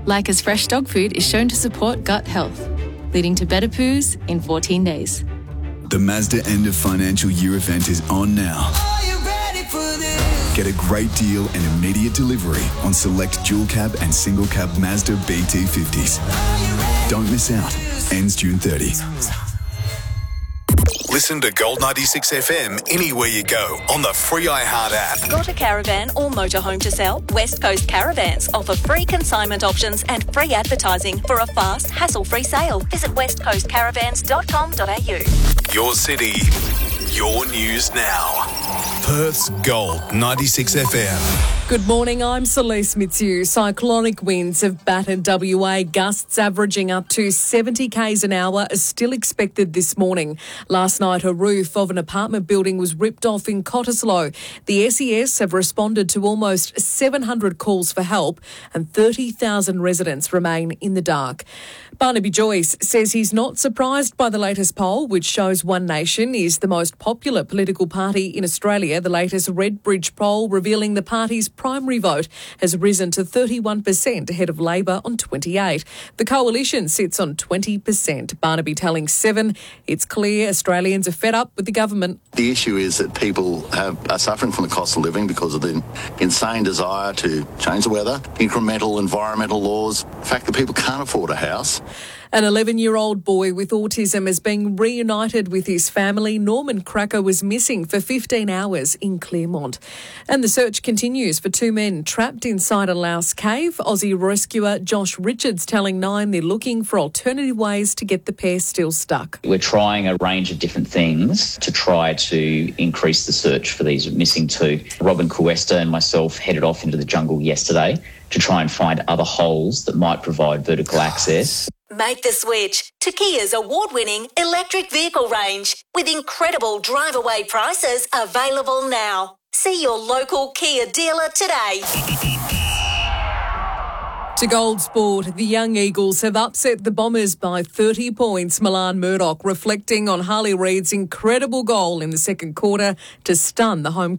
Lyca's fresh dog food is shown to support gut health, leading to better poos in 14 days. The Mazda end of financial year event is on now. Are you ready for this? Get a great deal and immediate delivery on select dual cab and single cab Mazda BT50s. Don't miss out. Ends June 30. Listen to Gold 96 FM anywhere you go on the free iHeart app. Got a caravan or motorhome to sell? West Coast Caravans offer free consignment options and free advertising for a fast, hassle-free sale. Visit westcoastcaravans.com.au. Your city, your news now. Perth's Gold 96 FM. Good morning, I'm Celeste Mitsu. Cyclonic winds have battered WA. Gusts averaging up to 70 k's an hour are still expected this morning. Last night, a roof of an apartment building was ripped off in Cottesloe. The SES have responded to almost 700 calls for help and 30,000 residents remain in the dark. Barnaby Joyce says he's not surprised by the latest poll, which shows One Nation is the most popular political party in Australia. The latest Redbridge poll revealing the party's primary vote has risen to 31% ahead of Labor on 28%. The coalition sits on 20%. Barnaby telling Seven it's clear Australians are fed up with the government. The issue is that people are suffering from the cost of living because of the insane desire to change the weather, incremental environmental laws, the fact that people can't afford a house. An 11-year-old boy with autism has been reunited with his family. Norman Cracker was missing for 15 hours in Claremont. And the search continues for two men trapped inside a louse cave. Aussie rescuer Josh Richards telling Nine they're looking for alternative ways to get the pair still stuck. We're trying a range of different things to try to increase the search for these missing two. Robin Cuesta and myself headed off into the jungle yesterday to try and find other holes that might provide vertical access. Make the switch to Kia's award-winning electric vehicle range with incredible drive-away prices available now. See your local Kia dealer today. To Gold Sport, the Young Eagles have upset the Bombers by 30 points. Milan Murdoch reflecting on Harley Reid's incredible goal in the second quarter to stun the home